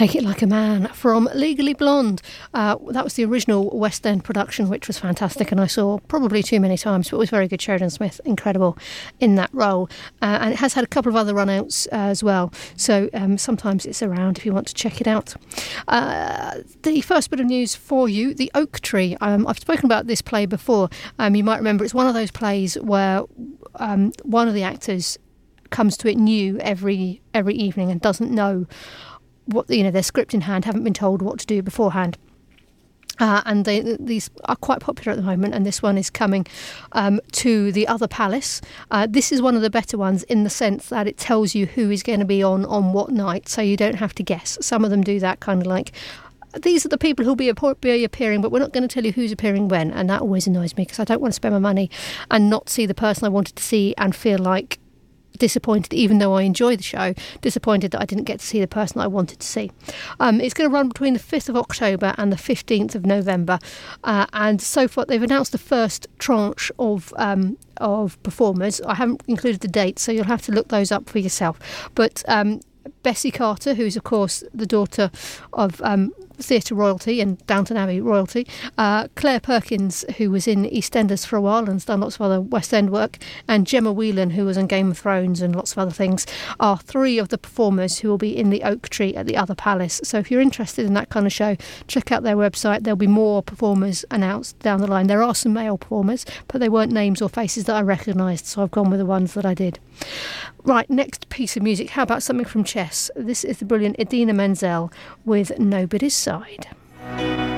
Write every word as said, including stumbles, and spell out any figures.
Take It Like a Man from Legally Blonde. Uh, that was the original West End production, which was fantastic, and I saw probably too many times, but it was very good. Sheridan Smith, incredible in that role. Uh, and it has had a couple of other run-outs uh, as well, so um, sometimes it's around if you want to check it out. Uh, the first bit of news for you, The Oak Tree. Um, I've spoken about this play before. Um, you might remember it's one of those plays where um, one of the actors comes to it new every every evening and doesn't know what, you know, their script in hand, haven't been told what to do beforehand. Uh, and they, these are quite popular at the moment, and this one is coming um, to the Other Palace. Uh, this is one of the better ones in the sense that it tells you who is going to be on on what night, so you don't have to guess. Some of them do that kind of like, these are the people who'll be, be appearing, but we're not going to tell you who's appearing when, and that always annoys me because I don't want to spend my money and not see the person I wanted to see and feel like disappointed, even though I enjoy the show, disappointed that I didn't get to see the person I wanted to see. Um, it's going to run between the fifth of October and the fifteenth of November, uh, and so far they've announced the first tranche of um, of performers. I haven't included the dates, so you'll have to look those up for yourself. But um, Bessie Carter, who's of course the daughter of um, theatre royalty and Downton Abbey royalty, uh, Claire Perkins, who was in EastEnders for a while and has done lots of other West End work, and Gemma Whelan, who was on Game of Thrones and lots of other things, are three of the performers who will be in the Oak Tree at the Other Palace. So if you're interested in that kind of show, check out their website. There'll be more performers announced down the line. There are some male performers, but they weren't names or faces that I recognised, so I've gone with the ones that I did. Right, next piece of music. How about something from Chess? This is the brilliant Idina Menzel with Nobody's Side.